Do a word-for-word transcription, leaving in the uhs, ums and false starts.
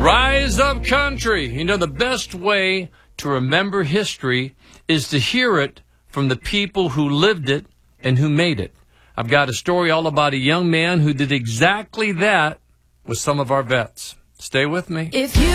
Rise up, country. You know, the best way to remember history is to hear it from the people who lived it and who made it. I've got a story all about a young man who did exactly that with some of our vets. Stay with me. If you